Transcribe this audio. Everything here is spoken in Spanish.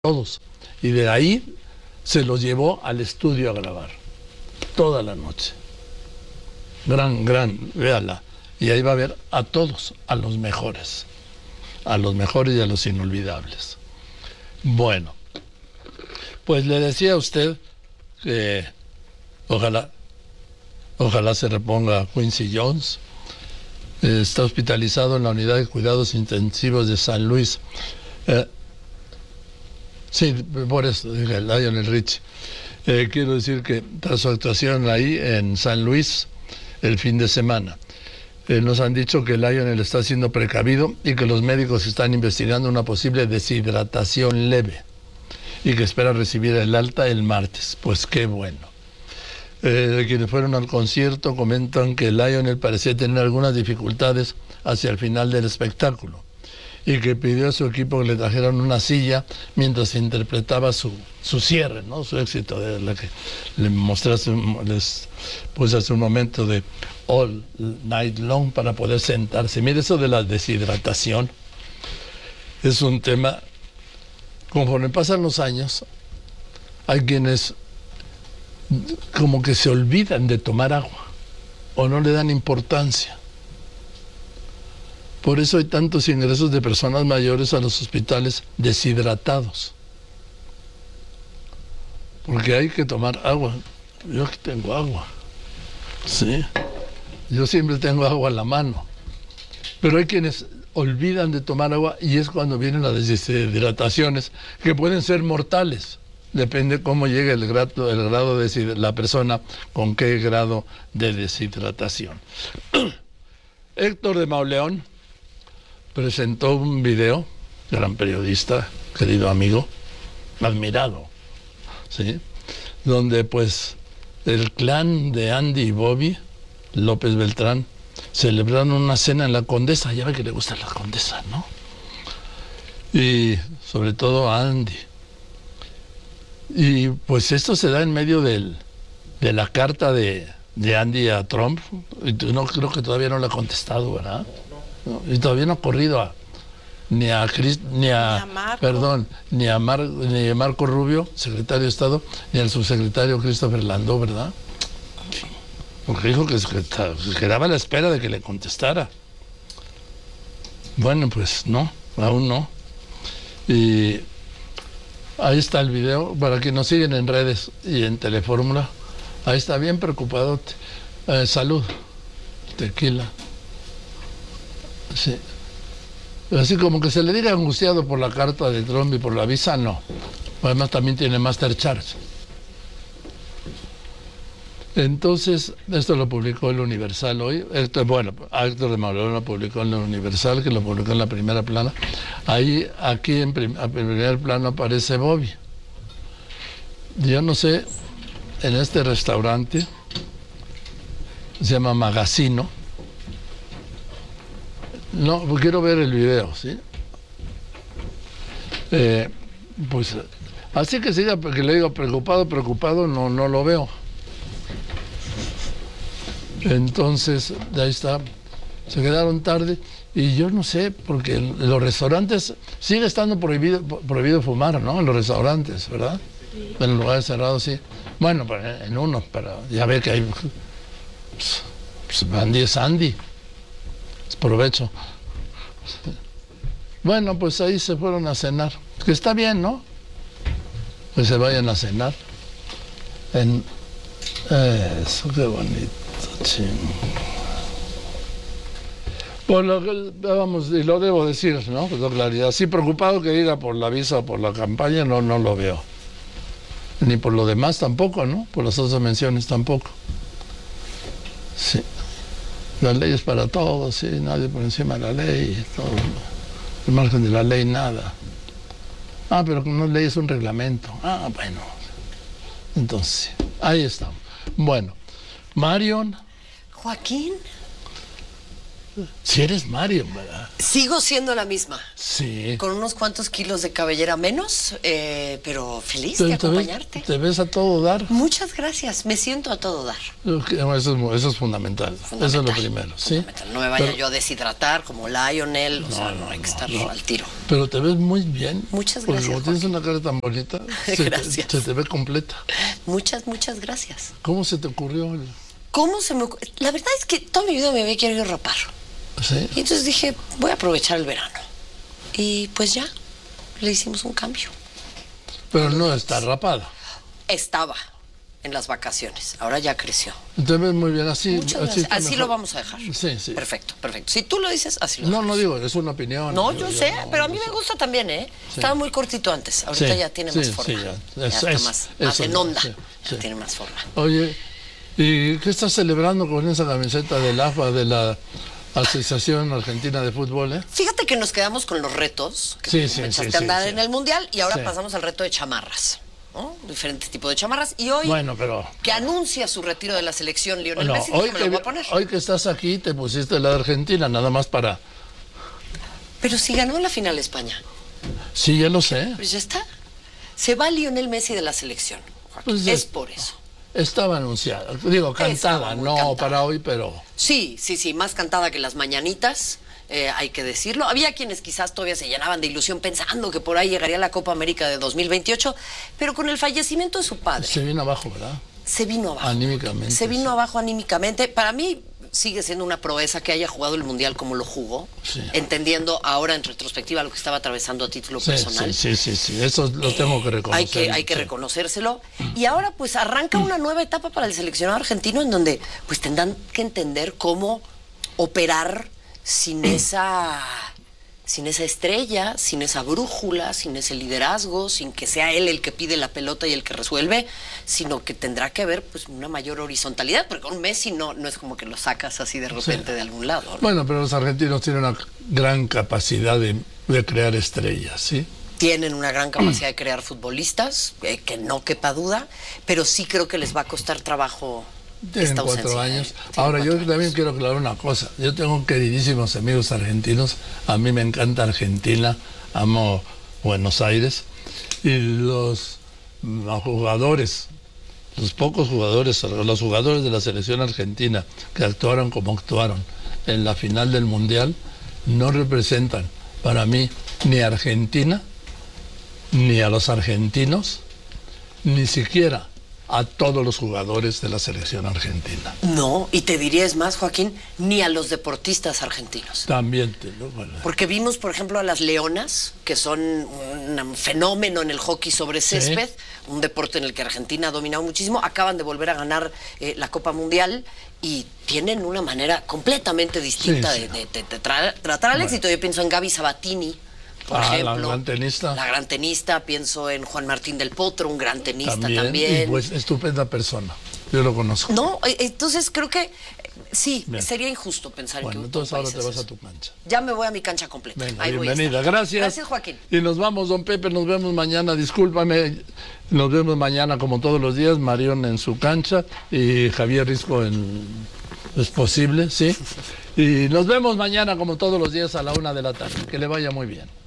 todos. Y de ahí se los llevó al estudio a grabar. Toda la noche. Véala. Y ahí va a ver a todos, a los mejores. A los mejores y a los inolvidables. Bueno, pues le decía a usted que ojalá se reponga Quincy Jones. Está hospitalizado en la unidad de cuidados intensivos de San Luis. Sí, por eso dije Lionel Richie. Quiero decir que tras su actuación ahí en San Luis el fin de semana, nos han dicho que Lionel está siendo precavido y que los médicos están investigando una posible deshidratación leve y que espera recibir el alta el martes. Pues qué bueno. Quienes fueron al concierto comentan que Lionel parecía tener algunas dificultades hacia el final del espectáculo y que pidió a su equipo que le trajeran una silla mientras interpretaba su cierre, ¿no? Su éxito, de la que les puse hace un momento, de All Night Long, para poder sentarse. Mire, eso de la deshidratación es un tema, conforme pasan los años, hay quienes como que se olvidan de tomar agua o no le dan importancia. Por eso hay tantos ingresos de personas mayores a los hospitales deshidratados. Porque hay que tomar agua. Yo aquí tengo agua. Sí. Yo siempre tengo agua a la mano. Pero hay quienes olvidan de tomar agua y es cuando vienen las deshidrataciones, que pueden ser mortales. Depende cómo llegue el grado de la persona, con qué grado de deshidratación. Héctor de Mauleón presentó un video, gran periodista, querido amigo, admirado, ¿sí? Donde pues el clan de Andy y Bobby López Beltrán celebraron una cena en la Condesa. Ya ve que le gusta la Condesa, ¿no? Y sobre todo a Andy. Y pues esto se da en medio de la carta de Andy a Trump. Y no creo que todavía no le ha contestado, ¿verdad? No, y todavía no ha corrido ni a Marco Rubio, secretario de Estado, ni al subsecretario Christopher Landau, ¿verdad? Porque dijo que quedaba a la espera de que le contestara. Bueno, pues no, aún no. Y ahí está el video, para quienes nos siguen en redes y en Telefórmula. Ahí está, bien preocupado. Salud, tequila. Sí. Así como que se le diga angustiado por la carta de Trump y por la visa, no. Además también tiene Mastercard. Entonces, esto lo publicó el Universal hoy. Héctor de Mauleón lo publicó en el Universal, que lo publicó en la primera plana. Aquí en primer plano aparece Bobby. Yo no sé, en este restaurante, se llama Magazino. No, quiero ver el video, ¿sí? Pues, así que siga, porque le digo preocupado, no lo veo. Entonces, ahí está, se quedaron tarde, y yo no sé, porque en los restaurantes sigue estando prohibido fumar, ¿no? En los restaurantes, ¿verdad? Sí. En los lugares cerrados, sí. Bueno, en uno, pero ya ve que hay... Pues Andy es Andy. Provecho. Bueno, pues ahí se fueron a cenar. Que está bien, ¿no? Que se vayan a cenar. Eso, qué bonito, ching. Pues vamos, y lo debo decir, ¿no? Con claridad. Sí, preocupado que diga por la visa o por la campaña, no lo veo. Ni por lo demás tampoco, ¿no? Por las otras menciones tampoco. Sí. Las leyes para todos, sí, nadie por encima de la ley, todo. El margen de la ley, nada. Pero no es ley, es un reglamento. Bueno. Entonces, ahí estamos. Bueno, Marion. Joaquín. Si eres Marion, ¿verdad? Sigo siendo la misma. Sí. Con unos cuantos kilos de cabellera menos, pero feliz de acompañarte. Te ves a todo dar. Muchas gracias, me siento a todo dar. Eso es fundamental. Eso es lo primero, ¿sí? No me vaya yo a deshidratar como Lionel, no hay que estar al tiro. Pero te ves muy bien. Muchas porque gracias. Como tienes una cara tan bonita, Gracias. se te ve completa. Muchas gracias. ¿Cómo se te ocurrió? ¿Cómo se me ocurrió? La verdad es que toda mi vida me había querido rapar. ¿Sí? Y entonces dije, voy a aprovechar el verano. Y pues ya, le hicimos un cambio. Pero no está rapada. Estaba en las vacaciones, ahora ya creció. Te ves muy bien así. Muchas gracias. Así lo vamos a dejar. Sí, sí. Perfecto. Si tú lo dices, así lo dejamos. No digo, es una opinión. No, yo sé, pero a mí me gusta también, ¿eh? Sí. Estaba muy cortito antes, ahorita ya tiene más forma. Sí, ya está más en onda, ya tiene más forma. Oye, ¿y qué estás celebrando con esa camiseta del AFA, de la Asociación Argentina de Fútbol? Fíjate que nos quedamos con los retos que echaste a andar en el Mundial y ahora pasamos al reto de chamarras, ¿no? Diferentes tipos de chamarras. Y hoy, que anuncia su retiro de la selección Lionel Messi, hoy me lo voy a poner. Hoy que estás aquí te pusiste la de Argentina, nada más para... Pero si ganó en la final España. Sí, ya lo sé. Pues ya está. Se va Lionel Messi de la selección. Pues es por eso. Estaba anunciada, digo, cantada, no cantada. Para hoy, pero... Sí, más cantada que las mañanitas, hay que decirlo. Había quienes quizás todavía se llenaban de ilusión pensando que por ahí llegaría la Copa América de 2028, pero con el fallecimiento de su padre... Se vino abajo, ¿verdad? Se vino abajo. Anímicamente. Se vino abajo anímicamente. Para mí sigue siendo una proeza que haya jugado el Mundial como lo jugó, entendiendo ahora en retrospectiva lo que estaba atravesando a título personal. Sí, eso lo tengo que reconocer. Hay que reconocérselo. Y ahora pues arranca una nueva etapa para el seleccionado argentino en donde pues tendrán que entender cómo operar sin esa estrella, sin esa brújula, sin ese liderazgo, sin que sea él el que pide la pelota y el que resuelve, sino que tendrá que haber pues una mayor horizontalidad, porque con Messi no es como que lo sacas así de repente de algún lado, ¿no? Bueno, pero los argentinos tienen una gran capacidad de crear estrellas, ¿sí? Tienen una gran capacidad de crear futbolistas, que no quepa duda, pero sí creo que les va a costar trabajo. Tienen 4 años. Ahora, yo también quiero aclarar una cosa. Yo tengo queridísimos amigos argentinos. A mí me encanta Argentina. Amo Buenos Aires. Y los jugadores, los pocos jugadores, los jugadores de la selección argentina que actuaron como actuaron en la final del Mundial, no representan para mí ni a Argentina, ni a los argentinos, ni siquiera a todos los jugadores de la selección argentina. No, y te diría es más, Joaquín, ni a los deportistas argentinos. También. Porque vimos, por ejemplo, a las leonas, que son un fenómeno en el hockey sobre césped, un deporte en el que Argentina ha dominado muchísimo, acaban de volver a ganar la Copa Mundial y tienen una manera completamente distinta de tratar al éxito. Yo pienso en Gaby Sabatini, por ejemplo, la gran tenista, pienso en Juan Martín del Potro, un gran tenista también. Y pues estupenda persona, yo lo conozco. No, entonces creo que sí, sería injusto pensar que entonces ahora te vas a tu cancha. Ya me voy a mi cancha completa. Venga, bienvenida, gracias. Gracias, Joaquín. Y nos vamos, don Pepe, nos vemos mañana, discúlpame, nos vemos mañana como todos los días, Marión en su cancha y Javier Risco es posible, ¿sí? Y nos vemos mañana como todos los días a la 1 de la tarde, que le vaya muy bien.